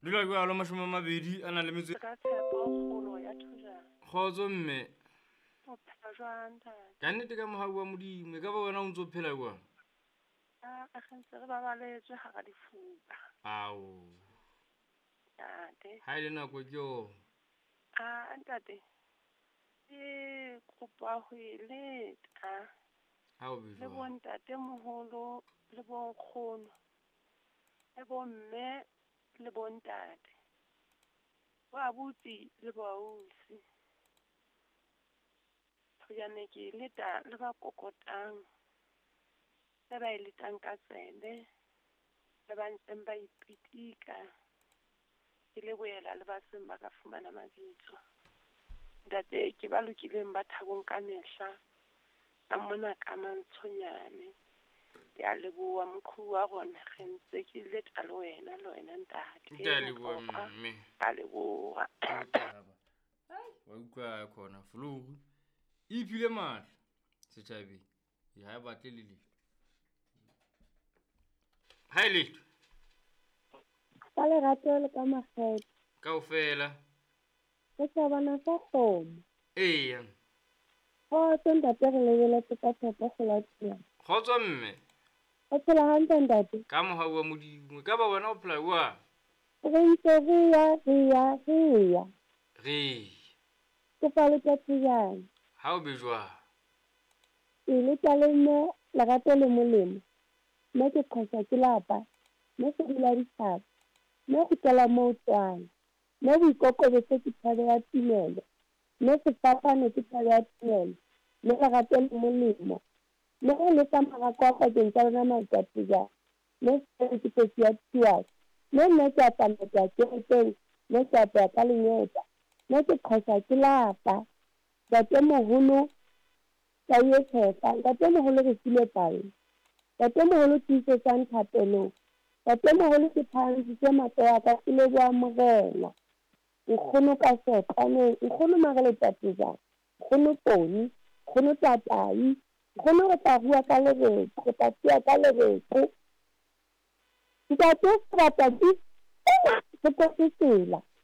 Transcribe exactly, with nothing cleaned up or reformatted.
dula kwa alo mashome a mabedi a na le metso ka tshepo kgolo ya thuja kgotso mme o phela jwang ntate ka nnete ka mohau wa modimo e ka ba wena o ntse o phela kwa a a kgantse re babaletswe ga ga difuba ao ntate ha ile nako ke yo a ntate e kopa ho ileta ha o le bejwa bontate moholo le bonkgono le bomme le bontate wa butsi le bausi ho ya ne ke leta le ba kokotang le ba iletang ka tsebe le ba ntseng ba ipitika ke le boela le ba seng ba ka fumana mabitso ntate ke ba lokileng ba thabong ka mehla ka mona ka mantshonyane ya leboa mokhu wa gona ge ntse ke leta le wena le wena ntate Nta leboa mme ka leboa ke taba wa utlwa khona flu e phile mahla setjhabeng ya ha batle le le ha ile ka lerato le ka makgetho kaofela ke sa bana sa kgomo eya o ntate re lebeletse ka tshepo golatseng kgotso mme o phela hantle ntate ka mohau wa modimo ka ba wena o phela wa re ntse re ya re ya re ya re ke fa le tsatsi ha o bejwa ile tla le nne lerato le molemo mme ke kgosa ke lapa mme se dula dithapo mme go tsela mo tswana mme boikokobetse ke thabe ya tumelo mme sefapane ke thabe ya tumelo mme lerato le molemo mme go le ka marako a pakeng tsa rona matsatsi jang mme se ke tsetsi ya tiwang mme nne ke atameta kerekeng mme ke apaya ka lenyetsa mme ke kgosa ke lapa ntate moholo ka ye tshepa ntate moholo re file palo ntate moholo ke isetsang thapelong ntate moholo ke phahansitse matlo ya ka ke le boamogela nkgono ka sepaneng nkgono mageletsa jang nkgono toni nkgono tatai nkgono re tla bua ka lebetse re tla tia ka lebetse ntate sebata ke se tsela